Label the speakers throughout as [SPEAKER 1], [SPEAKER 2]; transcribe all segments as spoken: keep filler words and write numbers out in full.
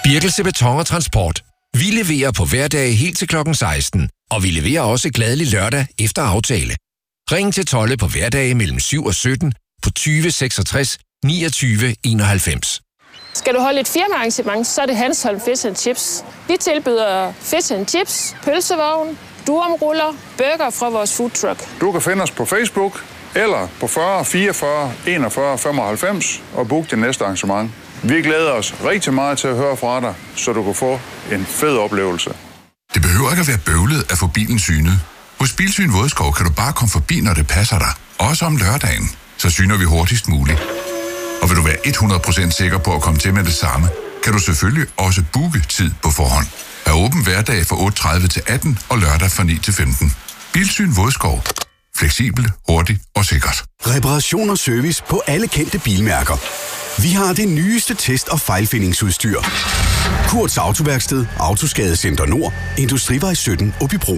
[SPEAKER 1] Birkelse Beton og Transport. Vi leverer på hverdage helt til klokken seksten, og vi leverer også glædelig lørdag efter aftale. Ring til Tolle på hverdage mellem syv og sytten på tyve seksogtres niogtyve enoghalvfems.
[SPEAKER 2] Skal du holde et firmaarrangement, så er det Hanstholm Fish and Chips. Vi tilbyder fish and chips, pølsevogn, durumruller, burger fra vores food truck.
[SPEAKER 3] Du kan finde os på Facebook eller på fyrre fireogfyrre enogfyrre femoghalvfems og book det næste arrangement. Vi glæder os rigtig meget til at høre fra dig, så du kan få en fed oplevelse.
[SPEAKER 4] Det behøver ikke at være bøvlet at få bilen synet. Hos Bilsyn Vodskov kan du bare komme forbi, når det passer dig. Også om lørdagen. Så syner vi hurtigst muligt. Og vil du være hundrede procent sikker på at komme til med det samme, kan du selvfølgelig også booke tid på forhånd. Er åben hverdag fra otte tredive til atten og lørdag fra ni til femten. Bilsyn Vodskov. Fleksibel, hurtigt og sikkert.
[SPEAKER 5] Reparation og service på alle kendte bilmærker. Vi har det nyeste test- og fejlfindingsudstyr. Kurts Autoværksted, Autoskadecenter Nord, Industrivej sytten, Åbybro.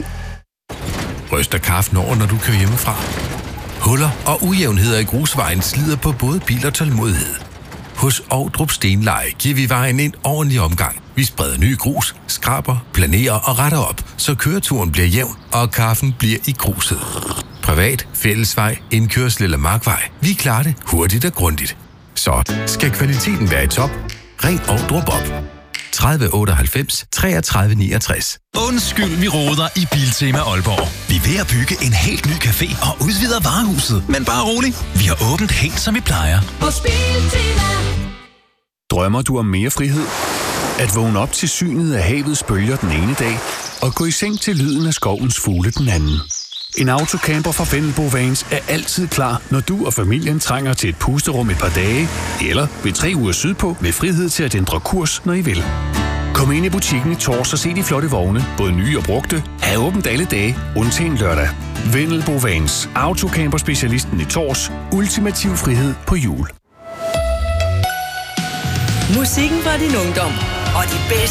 [SPEAKER 6] Ryster kaffen over, når du kører hjemmefra. Huller og ujævnheder i grusvejen slider på både bil og tålmodighed. Hos Ovdrup Stenleje giver vi vejen en ordentlig omgang. Vi spreder ny grus, skraber, planerer og retter op, så køreturen bliver jævn, og kaffen bliver i gruset. Privat, fællesvej, indkørsel eller markvej. Vi klarer det hurtigt og grundigt. Så skal kvaliteten være i top. Ring Ovdrup op. tredive otteoghalvfems treogtredive niogtres.
[SPEAKER 7] Undskyld, vi roder i Biltema Aalborg. Vi er ved at bygge en helt ny café og udvider varehuset. Men bare rolig, vi har åbent helt som vi plejer.
[SPEAKER 8] Hos Biltema.
[SPEAKER 9] Drømmer du om mere frihed? At vågne op til synet af havets bølger den ene dag, og gå i seng til lyden af skovens fugle den anden. En autocamper fra Vendelbo Vans er altid klar, når du og familien trænger til et pusterum et par dage, eller ved tre uger sydpå med frihed til at ændre kurs, når I vil. Kom ind i butikken i Tors og se de flotte vogne, både nye og brugte, have åbent alle dage, undtagen lørdag. Vendelbo Vans, autocamper-specialisten i Tors, ultimativ frihed på hjul.
[SPEAKER 10] Musikken fra din ungdom og de bedste